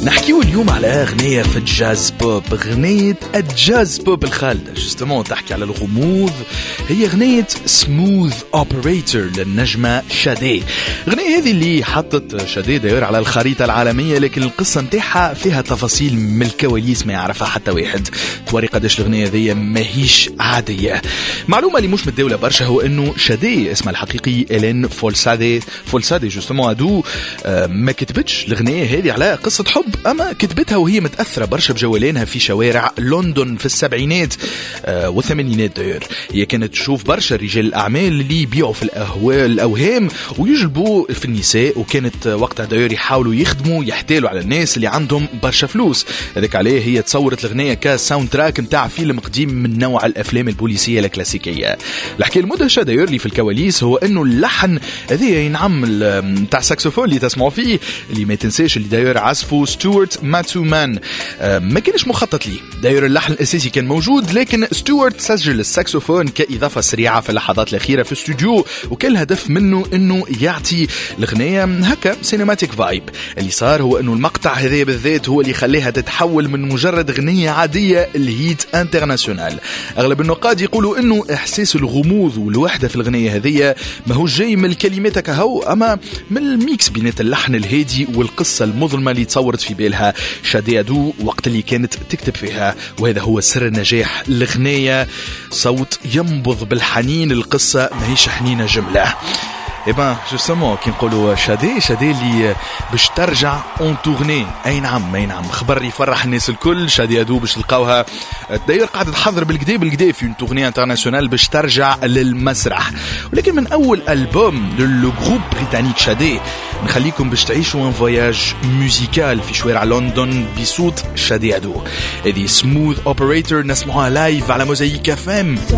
نحكيو اليوم على أغنية في الجاز بوب، أغنية الجاز بوب الخالدة جستمون تحكي على الغموض. هي أغنية سموث أوبريتور للنجمة شادي. أغنية هذه اللي حطت شادي داير على الخريطة العالمية، لكن القصة نتاعها فيها تفاصيل من الكواليس ما يعرفها حتى واحد. توري قداش الأغنية ذي ماهيش عادية. معلومة اللي مش متداولة برشا هو أنه شادي اسمها الحقيقي إلين فولسادي جستمون هادو ما كتبتش الأغنية هذه على قصة حب، أما كتبتها وهي متأثرة برشا بجولانها في شوارع لندن في السبعينات والثمانينات. داير هي كانت تشوف برشا رجال الأعمال اللي يبيعوا في الأوهام ويجلبوا في النساء، وكانت وقتها داير يحاولوا يحتالوا على الناس اللي عندهم برشا فلوس. هذاك عليه هي تصورت الأغنية كساوند تراك متاع فيلم قديم من نوع الأفلام البوليسية الكلاسيكية. الحكاية المدهشة داير لي في الكواليس هو أنه اللحن هذا ينعم متاع الساكسوفون اللي تسمعوا فيه، اللي ما تنساش اللي داير عزفه ستوارت ماتومان، ما كانش مخطط ليه. داير اللحن الأساسي كان موجود، لكن ستوارت سجل الساكسوفون كإضافة سريعة في اللحظات الأخيرة في الاستوديو، وكان الهدف منه أنه يعطي الأغنية هكا سينماتيك فايب. اللي صار هو أنه المقطع هذا بالذات هو اللي خليها تتحول من مجرد أغنية عادية لهيت انترناسيونال. أغلب النقاد يقولوا أنه إحساس الغموض والوحدة في الأغنية هذه ما هو جاي من الكلمات كهو، أما من الميكس بين اللحن الهادي والقصة المظلمة اللي تصورت في بالها شادي أدو وقت اللي كانت تكتب فيها. وهذا هو سر النجاح الأغنية، صوت ينبض بالحنين. القصة ماهيش حنينة جملة. إبا جسمو كي نقولوا شادي اللي باش ترجع اون تورني. اي نعم خبر يفرح الناس الكل. شادي أدو باش تلقاوها داير قاعدة تحضر بالكدا في اون تورني انترناسيونال باش ترجع للمسرح. ولكن من اول ألبوم للجروب بريطانيك شادي نخليكم باش تعيشوا ان فواياج موسيقال في شوارع لندن بصوت شادي أدو. هذه سموث اوبريتور نسمعوها لايف على موزايك FM.